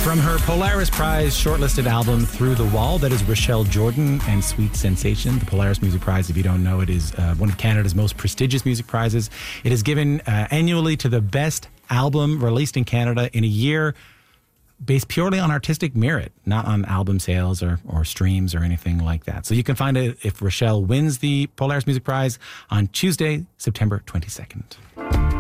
From her Polaris Prize shortlisted album, Through the Wall, that is Rochelle Jordan and Sweet Sensation. The Polaris Music Prize, if you don't know, it is one of Canada's most prestigious music prizes. It is given annually to the best album released in Canada in a year based purely on artistic merit, not on album sales or streams or anything like that. So you can find it if Rochelle wins the Polaris Music Prize on Tuesday, September 22nd.